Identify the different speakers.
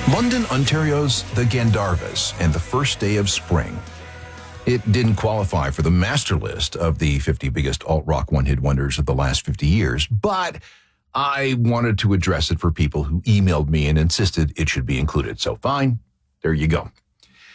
Speaker 1: London, Ontario's the Gandharvas and the first day of spring. It didn't qualify for the master list of the 50 biggest alt-rock one-hit wonders of the last 50 years, but I wanted to address it for people who emailed me and insisted it should be included. So fine, there you go.